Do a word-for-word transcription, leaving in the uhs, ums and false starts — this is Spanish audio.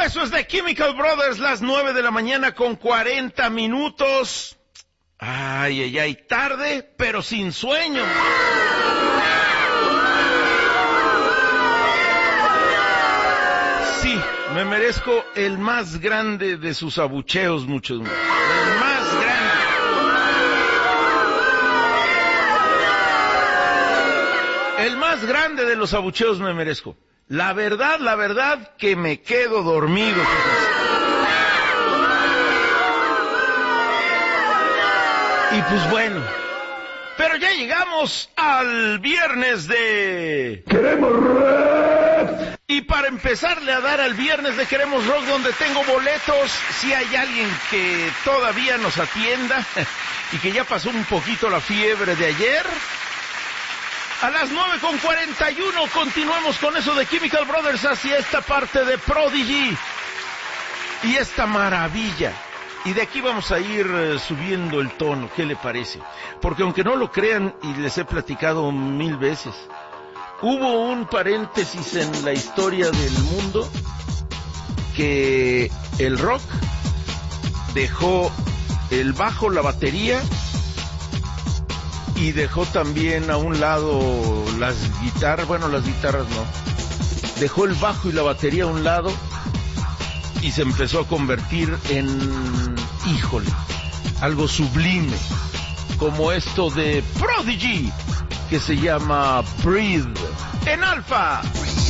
Eso es de Chemical Brothers, las nueve de la mañana con cuarenta minutos. Ay, ay, ay, tarde, pero sin sueño. Sí, me merezco el más grande de sus abucheos, muchos. El más grande. El más grande de los abucheos me merezco. La verdad, la verdad, que me quedo dormido. Y pues bueno, pero ya llegamos al viernes de... ¡Queremos rock! Y para empezarle a dar al viernes de Queremos Rock, donde tengo boletos, si hay alguien que todavía nos atienda y que ya pasó un poquito la fiebre de ayer... A las nueve con cuarenta y uno continuamos con eso de Chemical Brothers hacia esta parte de Prodigy y esta maravilla. Y de aquí vamos a ir uh, subiendo el tono, ¿qué le parece? Porque aunque no lo crean, y les he platicado mil veces, hubo un paréntesis en la historia del mundo que el rock dejó el bajo, la batería, y dejó también a un lado las guitarras, bueno, las guitarras no. Dejó el bajo y la batería a un lado y se empezó a convertir en, híjole, algo sublime, como esto de Prodigy, que se llama Breathe, en Alfa.